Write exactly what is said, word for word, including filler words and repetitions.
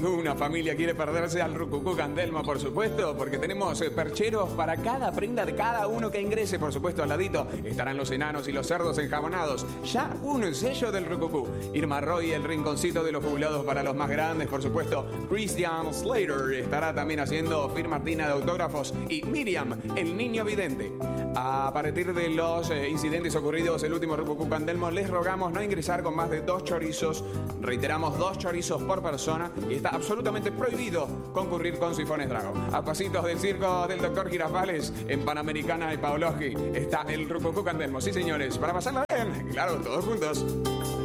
Ninguna familia quiere perderse al Rucucú Candelmo, por supuesto, porque tenemos eh, percheros para cada prenda de cada uno que ingrese. Por supuesto, al ladito estarán los enanos y los cerdos enjabonados. Ya un sello del Rucucú. Irma Roy, el rinconcito de los jubilados para los más grandes. Por supuesto, Christian Slater estará también haciendo firma martina de autógrafos. Y Miriam, el niño vidente. A partir de los eh, incidentes ocurridos el último Rucucú Candelmo, les rogamos no ingresar con más de dos chorizos. Reiteramos, dos chorizos por persona, y está absolutamente prohibido concurrir con sifones Drago. A pasitos del circo del doctor Girafales, en Panamericana y Pavlovsky, está el Rucucú Candelmo. Sí, señores, para pasarla bien, claro, todos juntos.